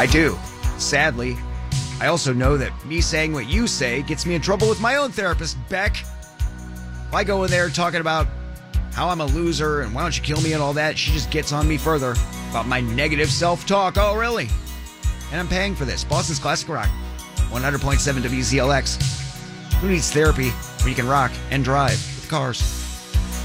I do. Sadly. I also know that me saying what you say gets me in trouble with my own therapist, Beck. If I go in there talking about how I'm a loser and why don't you kill me and all that, she just gets on me further about my negative self-talk. Oh, really? And I'm paying for this. Boston's Classic Rock, 100.7 WZLX. Who needs therapy when you can rock and drive with cars?